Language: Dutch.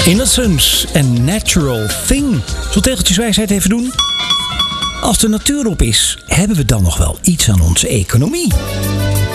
Innocence en Natural Thing. Zullen tegeltjeswijsheid even doen? Als de natuur op is, hebben we dan nog wel iets aan onze economie?